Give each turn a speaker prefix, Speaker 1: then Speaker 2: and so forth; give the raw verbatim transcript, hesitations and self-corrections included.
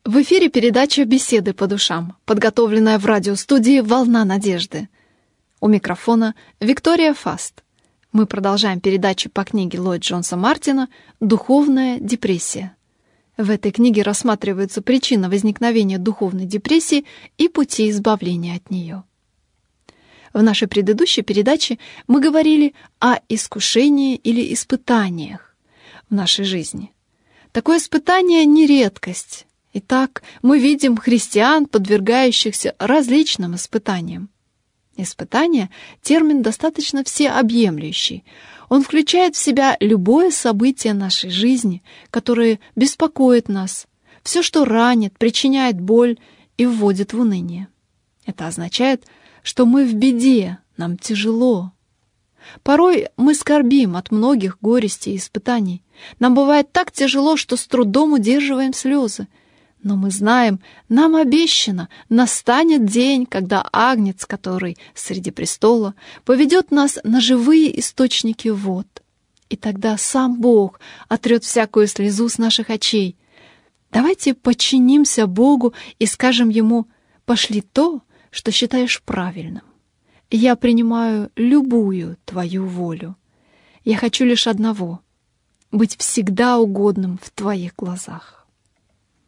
Speaker 1: В эфире передача «Беседы по душам», подготовленная в радиостудии «Волна надежды». У микрофона Виктория Фаст. Мы продолжаем передачу по книге Ллойд Джонса Мартина «Духовная депрессия». В этой книге рассматривается причина возникновения духовной депрессии и пути избавления от нее. В нашей предыдущей передаче мы говорили о искушении или испытаниях в нашей жизни. Такое испытание не редкость. Итак, мы видим христиан, подвергающихся различным испытаниям. Испытание — термин достаточно всеобъемлющий. Он включает в себя любое событие нашей жизни, которое беспокоит нас, все, что ранит, причиняет боль и вводит в уныние. Это означает, что мы в беде, нам тяжело. Порой мы скорбим от многих горестей и испытаний. Нам бывает так тяжело, что с трудом удерживаем слезы. Но мы знаем, нам обещано, настанет день, когда Агнец, который среди престола, поведет нас на живые источники вод. И тогда сам Бог отрет всякую слезу с наших очей. Давайте подчинимся Богу и скажем Ему: «Пошли то, что считаешь правильным. Я принимаю любую Твою волю. Я хочу лишь одного — быть всегда угодным в Твоих глазах».